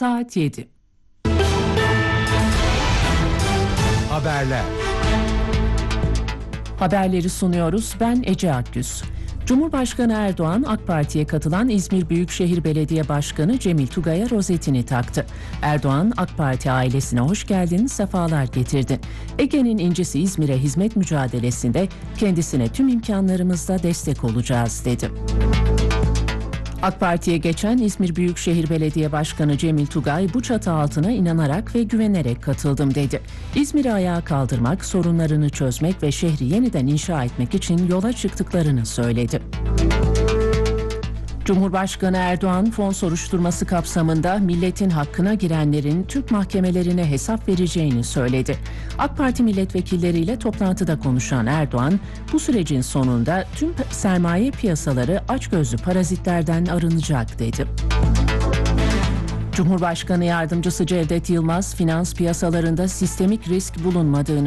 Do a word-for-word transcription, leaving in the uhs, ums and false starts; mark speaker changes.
Speaker 1: saat yedi.
Speaker 2: Haberler.
Speaker 1: Haberleri sunuyoruz. Ben Ece Akgüz. Cumhurbaşkanı Erdoğan, AK Parti'ye katılan İzmir Büyükşehir Belediye Başkanı Cemil Tugay'a rozetini taktı. Erdoğan, AK Parti ailesine hoş geldin, sefalar getirdin. Ege'nin incisi İzmir'e hizmet mücadelesinde kendisine tüm imkanlarımızla destek olacağız dedi. AK Parti'ye geçen İzmir Büyükşehir Belediye Başkanı Cemil Tugay bu çatı altına inanarak ve güvenerek katıldım dedi. İzmir'i ayağa kaldırmak, sorunlarını çözmek ve şehri yeniden inşa etmek için yola çıktıklarını söyledi. Cumhurbaşkanı Erdoğan, fon soruşturması kapsamında milletin hakkına girenlerin Türk mahkemelerine hesap vereceğini söyledi. AK Parti milletvekilleriyle toplantıda konuşan Erdoğan, bu sürecin sonunda tüm sermaye piyasaları açgözlü parazitlerden arınacak dedi. Cumhurbaşkanı Yardımcısı Cevdet Yılmaz, finans piyasalarında sistemik risk bulunmadığını